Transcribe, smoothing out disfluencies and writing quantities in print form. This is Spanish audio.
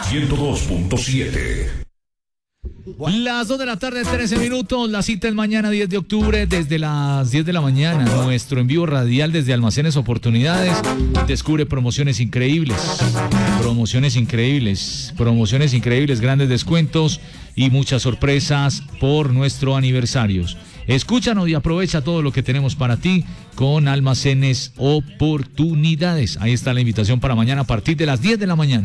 102.7. Las 2 de la tarde, 13 minutos. La cita es mañana 10 de octubre desde las 10 de la mañana. Nuestro envío radial desde Almacenes Oportunidades. Descubre promociones increíbles, grandes descuentos y muchas sorpresas por nuestro aniversario. Escúchanos y aprovecha todo lo que tenemos para ti con Almacenes Oportunidades. Ahí está la invitación para mañana a partir de las 10 de la mañana.